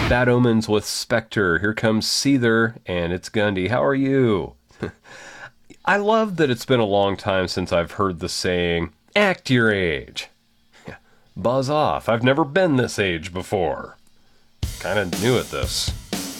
Bad Omens with Spectre. Here comes Seether, and it's Gundy. How are you? I love that it's been a long time since I've heard the saying, act your age. Buzz off. I've never been this age before. Kinda new at this.